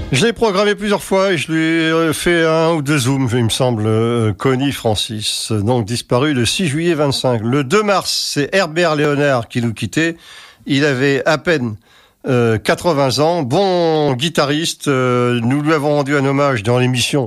Je l'ai programmé plusieurs fois et je lui ai fait un ou deux zooms, il me semble. Connie Francis, donc disparu le 6 juillet 25. Le 2 mars, c'est Herbert Léonard qui nous quittait. Il avait à peine 80 ans. Bon guitariste, nous lui avons rendu un hommage dans l'émission